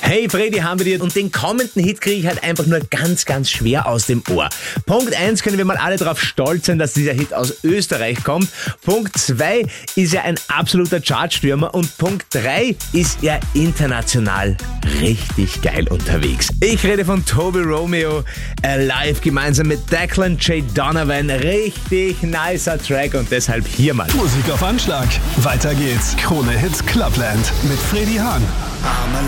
Hey Freddy, haben wir dir und den kommenden Hit kriege ich halt einfach nur ganz, ganz schwer aus dem Ohr. Punkt 1 können wir mal alle darauf stolz sein, dass dieser Hit aus Österreich kommt. Punkt 2 ist ja ein absoluter Chartstürmer und Punkt 3 ist ja international richtig geil unterwegs. Ich rede von Toby Romeo, live gemeinsam mit Declan J. Donovan. Richtig nicer Track und deshalb hier mal. Musik auf Anschlag. Weiter geht's. Krone Hits Clubland mit Freddy Hahn.